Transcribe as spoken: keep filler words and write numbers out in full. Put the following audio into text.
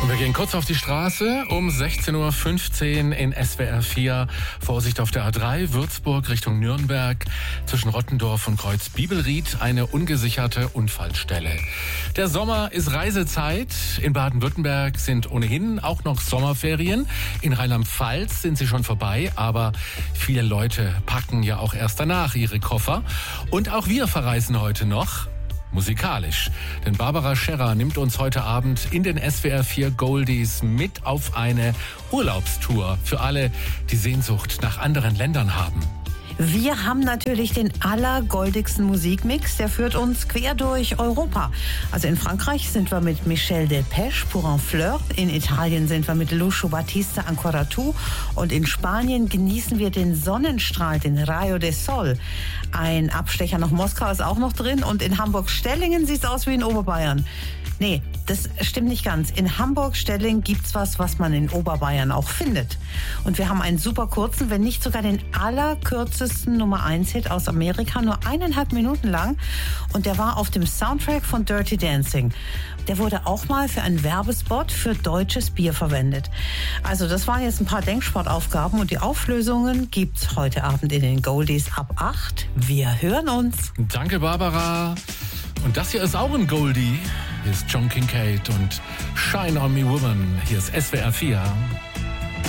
Und wir gehen kurz auf die Straße um sechzehn Uhr fünfzehn in S W R vier. Vorsicht auf der A drei, Würzburg Richtung Nürnberg. Zwischen Rottendorf und Kreuz-Bibelried eine ungesicherte Unfallstelle. Der Sommer ist Reisezeit. In Baden-Württemberg sind ohnehin auch noch Sommerferien. In Rheinland-Pfalz sind sie schon vorbei, aber viele Leute packen ja auch erst danach ihre Koffer. Und auch wir verreisen heute noch. Musikalisch. Denn Barbara Scherrer nimmt uns heute Abend in den S W R vier Goldies mit auf eine Urlaubstour für alle, die Sehnsucht nach anderen Ländern haben. Wir haben natürlich den allergoldigsten Musikmix, der führt uns quer durch Europa. Also in Frankreich sind wir mit Michel Delpech, Pour un Flirt. In Italien sind wir mit Lucio Batista, Ancora tu. Und in Spanien genießen wir den Sonnenstrahl, den Rayo de Sol. Ein Abstecher nach Moskau ist auch noch drin. Und in Hamburg-Stellingen sieht es aus wie in Oberbayern. Nee, das stimmt nicht ganz. In Hamburg-Stellingen gibt's was, was man in Oberbayern auch findet. Und wir haben einen super kurzen, wenn nicht sogar den allerkürzesten Nummer eins Hit aus Amerika, nur eineinhalb Minuten lang. Und der war auf dem Soundtrack von Dirty Dancing. Der wurde auch mal für einen Werbespot für deutsches Bier verwendet. Also das waren jetzt ein paar Denksportaufgaben und die Auflösungen gibt's heute Abend in den Goldies ab acht. Wir hören uns. Danke, Barbara. Und das hier ist auch ein Goldie. Hier ist John Kincade und Shine on Me Woman. Hier ist S W R vier.